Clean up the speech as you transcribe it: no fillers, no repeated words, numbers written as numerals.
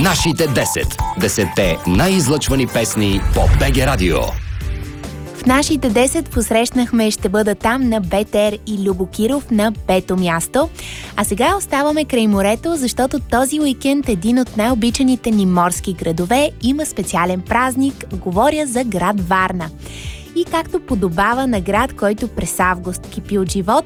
Нашите 10. 10 най-излъчвани песни по БГ Радио. В нашите 10 посрещнахме "Ще бъда там" на БТР и Любо Киров на 5-то място. А сега оставаме край морето, защото този уикенд един от най-обичаните ни морски градове има специален празник. Говоря за град Варна. И както подобава на град, който през август кипи от живот,